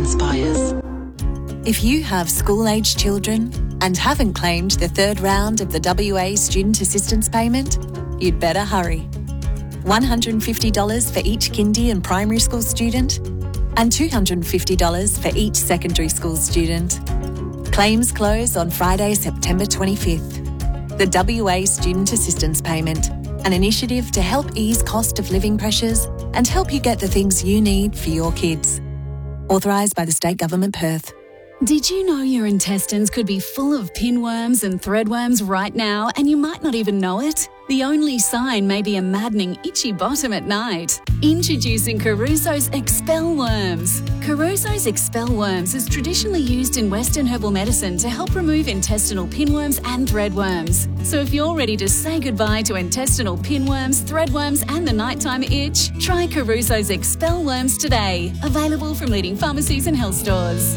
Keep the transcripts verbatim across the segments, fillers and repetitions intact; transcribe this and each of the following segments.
inspires. If you have school-aged children and haven't claimed the third round of the W A Student Assistance Payment, you'd better hurry. one hundred fifty dollars for each kindy and primary school student and two hundred fifty dollars for each secondary school student. Claims close on Friday, September twenty-fifth. The W A Student Assistance Payment, an initiative to help ease cost of living pressures and help you get the things you need for your kids. Authorised by the State Government, Perth. Did you know your intestines could be full of pinworms and threadworms right now and you might not even know it? The only sign may be a maddening itchy bottom at night. Introducing Caruso's Expel Worms. Caruso's Expel Worms is traditionally used in Western herbal medicine to help remove intestinal pinworms and threadworms. So if you're ready to say goodbye to intestinal pinworms, threadworms and the nighttime itch, try Caruso's Expel Worms today. Available from leading pharmacies and health stores.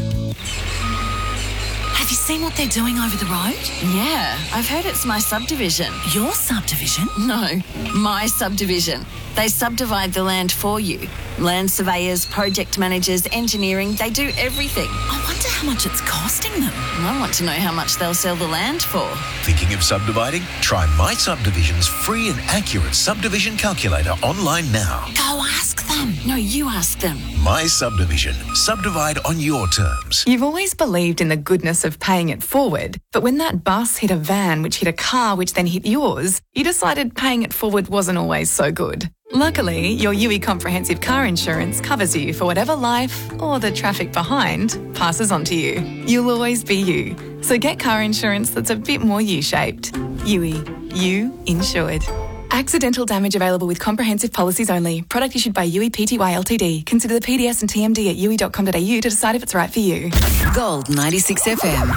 Have you seen what they're doing over the road? Yeah, I've heard it's my subdivision. Your subdivision? No, my subdivision. They subdivide the land for you. Land surveyors, project managers, engineering, they do everything. I wonder how much it's costing them. I want to know how much they'll sell the land for. Thinking of subdividing? Try My Subdivision's free and accurate subdivision calculator online now. Go ask them. No, you ask them. My Subdivision. Subdivide on your terms. You've always believed in the goodness of paying it forward, but when that bus hit a van which hit a car which then hit yours, you decided paying it forward wasn't always so good. Luckily, your U I Comprehensive Car Insurance covers you for whatever life, or the traffic behind, passes on to you. You'll always be you. So get car insurance that's a bit more U-shaped. U I. You insured. Accidental damage available with comprehensive policies only. Product issued by U I Pty Ltd. Consider the P D S and T M D at u i dot com dot a u to decide if it's right for you. Gold ninety-six F M.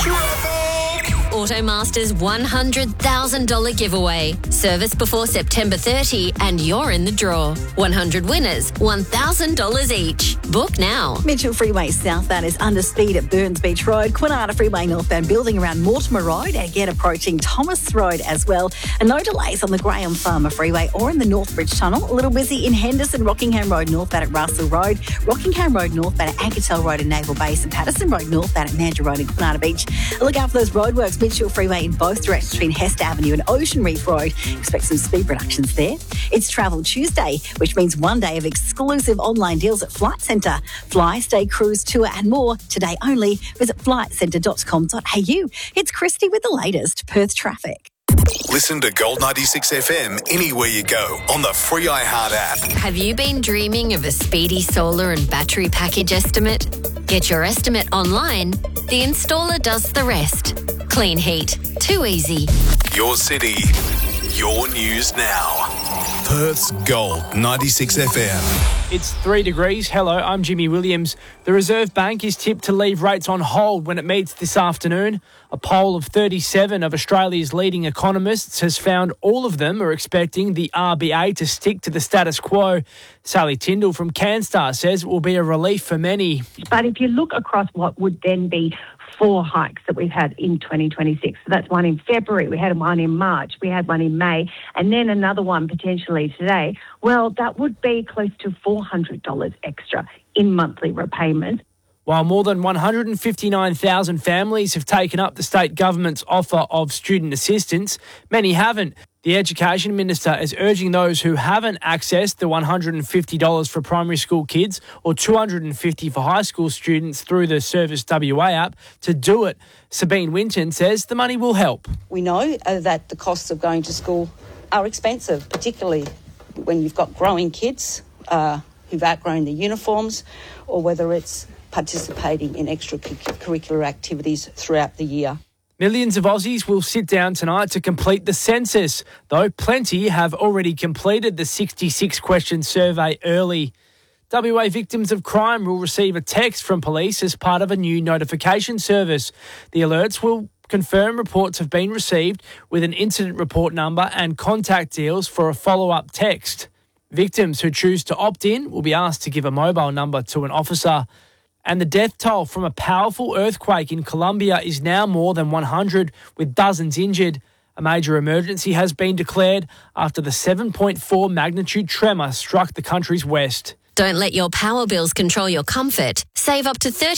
Automaster's one hundred thousand dollars giveaway. Service before September thirtieth and you're in the draw. one hundred winners, one thousand dollars each. Book now. Mitchell Freeway southbound is under speed at Burns Beach Road. Kwinana Freeway northbound building around Mortimer Road and again approaching Thomas Road as well. And no delays on the Graham Farmer Freeway or in the Northbridge Tunnel. A little busy in Henderson, Rockingham Road northbound at Russell Road. Rockingham Road northbound at Ankertel Road and Naval Base and Patterson Road northbound at Mandurah Road and Kwinana Beach. Look out for those roadworks. Mitchell Freeway in both directions between Hester Avenue and Ocean Reef Road. Expect some speed reductions there. It's Travel Tuesday, which means one day of exclusive online deals at Flight Centre. Fly, stay, cruise, tour and more. Today only. Visit flight centre dot com dot a u. It's Christy with the latest Perth traffic. Listen to Gold ninety-six F M anywhere you go on the free iHeart app. Have you been dreaming of a speedy solar and battery package estimate? Get your estimate online. The installer does the rest. Clean heat. Too easy. Your city, your news now. Perth's Gold ninety-six F M. It's three degrees. Hello, I'm Jimmy Williams. The Reserve Bank is tipped to leave rates on hold when it meets this afternoon. A poll of thirty-seven of Australia's leading economists has found all of them are expecting the R B A to stick to the status quo. Sally Tyndall from CanStar says it will be a relief for many. But if you look across what would then be four hikes that we've had in twenty twenty-six. So that's one in February, we had one in March, we had one in May, and then another one potentially today. Well, that would be close to four hundred dollars extra in monthly repayments. While more than one hundred fifty-nine thousand families have taken up the state government's offer of student assistance, many haven't. The Education Minister is urging those who haven't accessed the one hundred fifty dollars for primary school kids or two hundred fifty dollars for high school students through the Service W A app to do it. Sabine Winton says the money will help. We know uh, that the costs of going to school are expensive, particularly when you've got growing kids uh, who've outgrown their uniforms, or whether it's participating in extracurricular activities throughout the year. Millions of Aussies will sit down tonight to complete the census, though plenty have already completed the sixty-six question survey early. W A victims of crime will receive a text from police as part of a new notification service. The alerts will confirm reports have been received with an incident report number and contact deals for a follow-up text. Victims who choose to opt in will be asked to give a mobile number to an officer. And the death toll from a powerful earthquake in Colombia is now more than one hundred, with dozens injured. A major emergency has been declared after the seven point four magnitude tremor struck the country's west. Don't let your power bills control your comfort. Save up to thirty